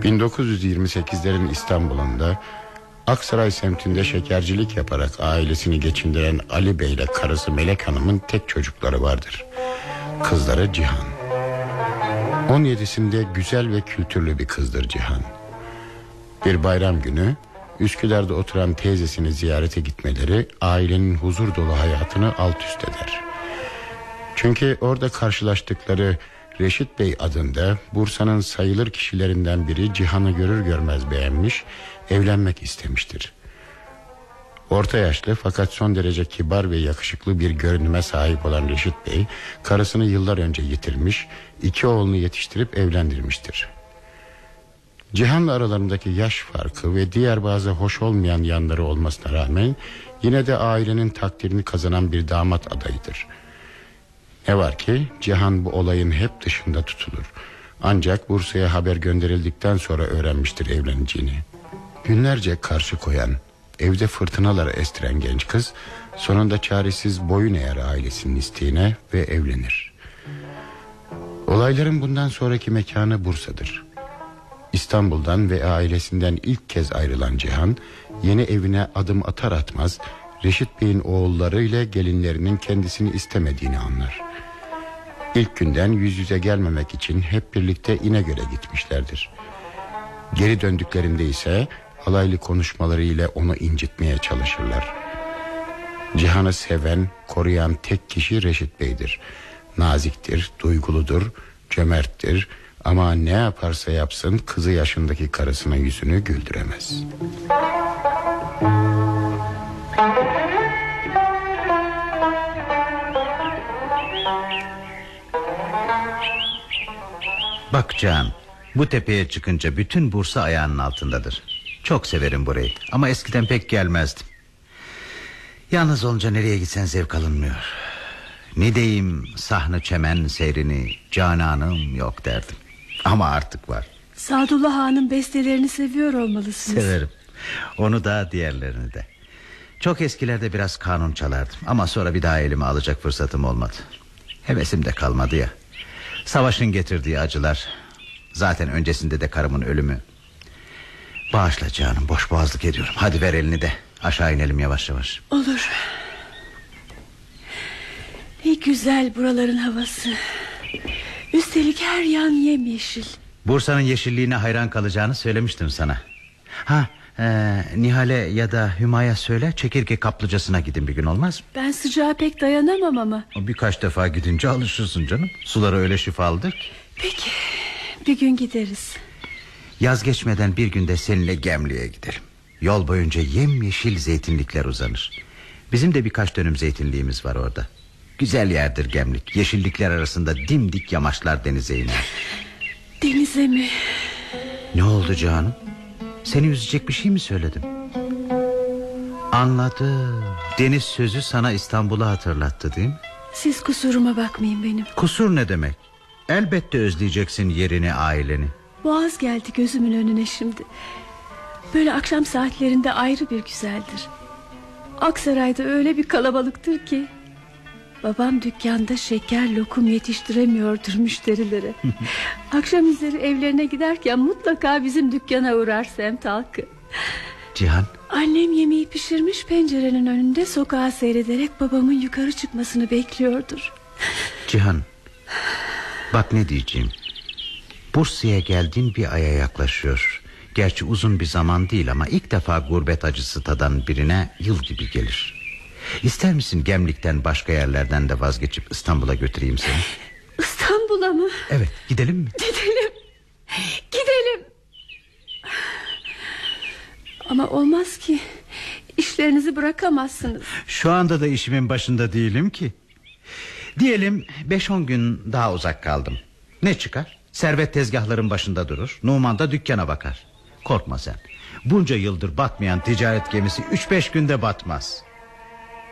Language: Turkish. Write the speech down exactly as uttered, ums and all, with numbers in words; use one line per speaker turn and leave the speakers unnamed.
bin dokuz yüz yirmi sekizlerin İstanbul'unda Aksaray semtinde şekercilik yaparak ailesini geçindiren Ali Bey ile karısı Melek Hanım'ın tek çocukları vardır. Kızları Cihan. on yedisinde güzel ve kültürlü bir kızdır Cihan. Bir bayram günü Üsküdar'da oturan teyzesini ziyarete gitmeleri ailenin huzur dolu hayatını alt üst eder. Çünkü orada karşılaştıkları Reşit Bey adında Bursa'nın sayılır kişilerinden biri Cihan'ı görür görmez beğenmiş, evlenmek istemiştir. Orta yaşlı fakat son derece kibar ve yakışıklı bir görünüme sahip olan Reşit Bey, karısını yıllar önce yitirmiş, iki oğlunu yetiştirip evlendirmiştir. Cihan'la aralarındaki yaş farkı ve diğer bazı hoş olmayan yanları olmasına rağmen yine de ailenin takdirini kazanan bir damat adayıdır. Ne var ki Cihan bu olayın hep dışında tutulur. Ancak Bursa'ya haber gönderildikten sonra öğrenmiştir evleneceğini. Günlerce karşı koyan, evde fırtınalar estiren genç kız sonunda çaresiz boyun eğer ailesinin isteğine ve evlenir. Olayların bundan sonraki mekanı Bursa'dır. İstanbul'dan ve ailesinden ilk kez ayrılan Cihan, yeni evine adım atar atmaz Reşit Bey'in oğulları ile gelinlerinin kendisini istemediğini anlar. İlk günden yüz yüze gelmemek için hep birlikte İnegöl'e gitmişlerdir. Geri döndüklerinde ise alaylı konuşmalarıyla onu incitmeye çalışırlar. Cihan'ı seven, koruyan tek kişi Reşit Bey'dir. Naziktir, duyguludur, cömerttir ama ne yaparsa yapsın kızı yaşındaki karısının yüzünü güldüremez.
Bak Can, bu tepeye çıkınca bütün Bursa ayağının altındadır. Çok severim burayı ama eskiden pek gelmezdim. Yalnız olunca nereye gitsen zevk alınmıyor. Ne diyeyim, sahne çemen seyrini, cananım yok derdim. Ama artık var.
Sadullah Ağa'nın bestelerini seviyor olmalısınız.
Severim. Onu da diğerlerini de. Çok eskilerde biraz kanun çalardım ama sonra bir daha elime alacak fırsatım olmadı. Hevesim de kalmadı ya. Savaşın getirdiği acılar, zaten öncesinde de karımın ölümü. Bağışla canım, boş boğazlık ediyorum. Hadi ver elini de aşağı inelim yavaş yavaş.
Olur. Ne güzel buraların havası. Üstelik her yan yemyeşil.
Bursa'nın yeşilliğine hayran kalacağını söylemiştim sana. Ha, e, Nihal'e ya da Hüma'ya söyle, çekirge kaplıcasına gidin bir gün, olmaz mı?
Ben sıcağa pek dayanamam ama.
Birkaç defa gidince alışırsın canım. Suları öyle şifalıdır ki.
Peki, bir gün gideriz.
Yaz geçmeden bir günde seninle Gemli'ye gidelim. Yol boyunca yemyeşil zeytinlikler uzanır. Bizim de birkaç dönüm zeytinliğimiz var orada. Güzel yerdir Gemlik. Yeşillikler arasında dimdik yamaçlar denize iner.
Denize mi?
Ne oldu canım? Seni üzecek bir şey mi söyledim? Anladım. Deniz sözü sana İstanbul'u hatırlattı değil mi?
Siz kusuruma bakmayın benim.
Kusur ne demek? Elbette özleyeceksin yerini, aileni.
Boğaz geldi gözümün önüne şimdi. Böyle akşam saatlerinde ayrı bir güzeldir. Aksaray'da öyle bir kalabalıktır ki. Babam dükkanda şeker lokum yetiştiremiyordur müşterilere. Akşam üzeri evlerine giderken mutlaka bizim dükkana uğrar semt halkı.
Cihan.
Annem yemeği pişirmiş, pencerenin önünde sokağa seyrederek babamın yukarı çıkmasını bekliyordur.
Cihan, bak ne diyeceğim. Bursa'ya geldiğin bir aya yaklaşıyor. Gerçi uzun bir zaman değil ama ilk defa gurbet acısı tadan birine yıl gibi gelir. İster misin Gemlik'ten başka yerlerden de vazgeçip İstanbul'a götüreyim seni?
İstanbul'a mı?
Evet, gidelim mi?
Gidelim. Gidelim. Ama olmaz ki. İşlerinizi bırakamazsınız.
Şu anda da işimin başında değilim ki. Diyelim beş on gün daha uzak kaldım. Ne çıkar? Servet tezgahların başında durur, Numan da dükkana bakar. Korkma sen. Bunca yıldır batmayan ticaret gemisi üç beş günde batmaz.